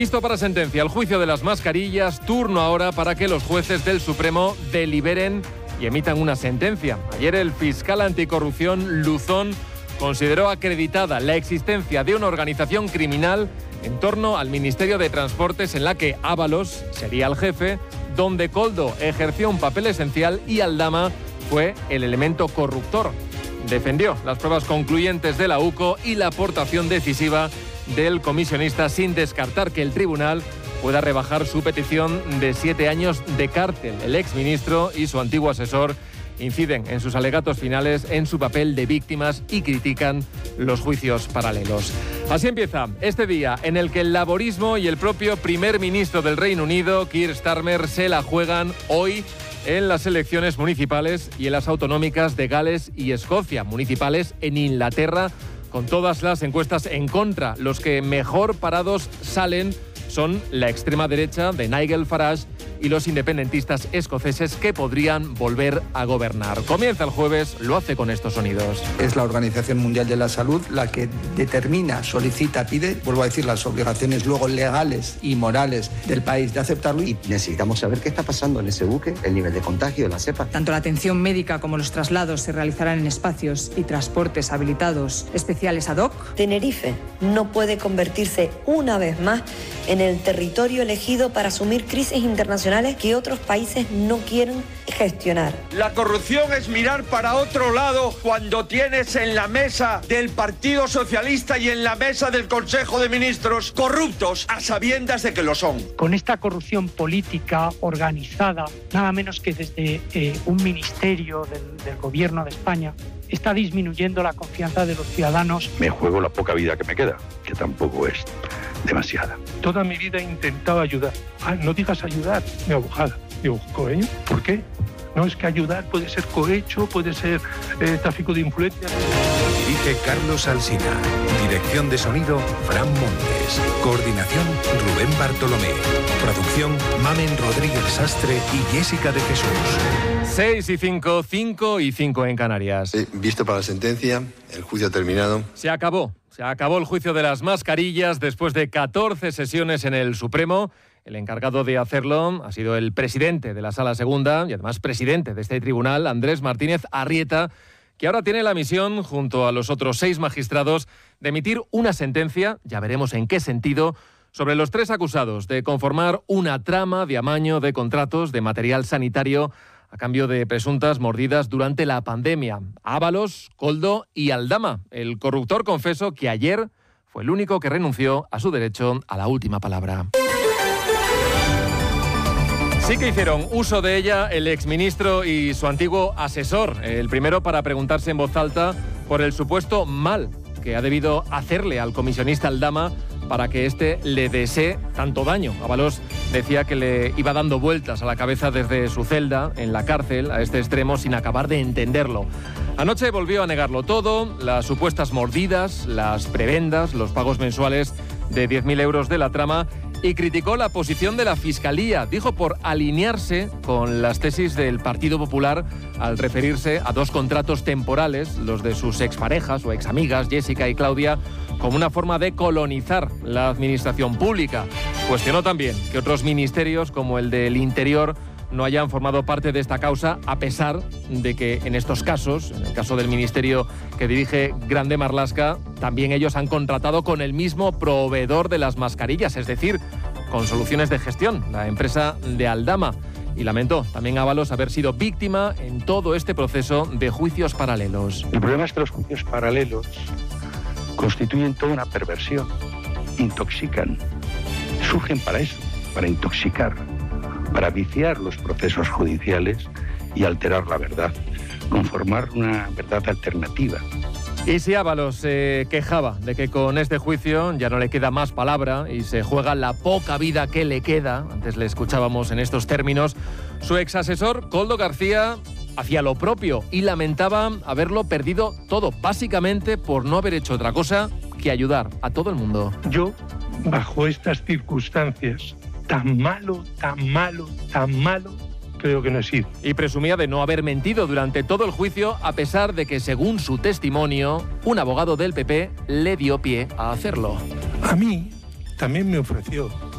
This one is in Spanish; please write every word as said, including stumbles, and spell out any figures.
Listo para sentencia el juicio de las mascarillas, turno ahora para que los jueces del Supremo deliberen y emitan una sentencia. Ayer el fiscal anticorrupción Luzón consideró acreditada la existencia de una organización criminal en torno al Ministerio de Transportes en la que Ábalos sería el jefe, donde Koldo ejerció un papel esencial y Aldama fue el elemento corruptor. Defendió las pruebas concluyentes de la U C O y la aportación decisiva del comisionista sin descartar que el tribunal pueda rebajar su petición de siete años de cárcel. El exministro y su antiguo asesor inciden en sus alegatos finales en su papel de víctimas y critican los juicios paralelos. Así empieza este día en el que el laborismo y el propio primer ministro del Reino Unido, Keir Starmer, se la juegan hoy en las elecciones municipales y en las autonómicas de Gales y Escocia, municipales en Inglaterra, con todas las encuestas en contra. Los que mejor parados salen son la extrema derecha de Nigel Farage y los independentistas escoceses que podrían volver a gobernar. Comienza el jueves, lo hace con estos sonidos. Es la Organización Mundial de la Salud la que determina, solicita, pide, vuelvo a decir, las obligaciones luego legales y morales del país de aceptarlo. Y necesitamos saber qué está pasando en ese buque, el nivel de contagio, la cepa. Tanto la atención médica como los traslados se realizarán en espacios y transportes habilitados especiales ad hoc. Tenerife no puede convertirse una vez más en el territorio elegido para asumir crisis internacionales que otros países no quieren gestionar. La corrupción es mirar para otro lado cuando tienes en la mesa del Partido Socialista y en la mesa del Consejo de Ministros corruptos a sabiendas de que lo son. Con esta corrupción política organizada, nada menos que desde eh, un ministerio del, del gobierno de España, está disminuyendo la confianza de los ciudadanos. Me juego la poca vida que me queda, que tampoco es demasiada. Toda mi vida he intentado ayudar. Ah, no digas ayudar, mi abogada. Digo, ¿coño? ¿Por qué? No, es que ayudar puede ser cohecho, puede ser eh, tráfico de influencia. Dirige Carlos Alsina. Dirección de sonido, Fran Montes. Coordinación, Rubén Bartolomé. Producción, Mamen Rodríguez Sastre y Jessica de Jesús. seis y cinco, cinco y cinco en Canarias. Eh, visto para la sentencia, el juicio ha terminado. Se acabó. Se acabó el juicio de las mascarillas después de catorce sesiones en el Supremo. El encargado de hacerlo ha sido el presidente de la Sala Segunda y además presidente de este tribunal, Andrés Martínez Arrieta, que ahora tiene la misión, junto a los otros seis magistrados, de emitir una sentencia, ya veremos en qué sentido, sobre los tres acusados de conformar una trama de amaño de contratos de material sanitario a cambio de presuntas mordidas durante la pandemia. Ábalos, Koldo y Aldama, el corruptor confeso que ayer fue el único que renunció a su derecho a la última palabra. Sí que hicieron uso de ella el exministro y su antiguo asesor. El primero para preguntarse en voz alta por el supuesto mal que ha debido hacerle al comisionista Aldama para que éste le desee tanto daño. Ábalos decía que le iba dando vueltas a la cabeza desde su celda, en la cárcel, a este extremo, sin acabar de entenderlo. Anoche volvió a negarlo todo, las supuestas mordidas, las prebendas, los pagos mensuales de diez mil euros de la trama, y criticó la posición de la Fiscalía, dijo por alinearse con las tesis del Partido Popular al referirse a dos contratos temporales, los de sus exparejas o examigas, Jessica y Claudia, como una forma de colonizar la administración pública. Cuestionó también que otros ministerios, como el del Interior, no hayan formado parte de esta causa, a pesar de que en estos casos, en el caso del ministerio que dirige Grande Marlaska, también ellos han contratado con el mismo proveedor de las mascarillas, es decir, con Soluciones de Gestión, la empresa de Aldama. Y lamentó también Ábalos haber sido víctima en todo este proceso de juicios paralelos. El problema es que los juicios paralelos constituyen toda una perversión, intoxican, surgen para eso, para intoxicar, para viciar los procesos judiciales y alterar la verdad, conformar una verdad alternativa. Y si Ábalos se quejaba de que con este juicio ya no le queda más palabra y se juega la poca vida que le queda, antes le escuchábamos en estos términos, su exasesor, Koldo García, hacía lo propio y lamentaba haberlo perdido todo, básicamente por no haber hecho otra cosa que ayudar a todo el mundo. Yo, bajo estas circunstancias, tan malo, tan malo, tan malo, creo que no he sido. Y presumía de no haber mentido durante todo el juicio, a pesar de que, según su testimonio, un abogado del P P le dio pie a hacerlo. A mí también me ofreció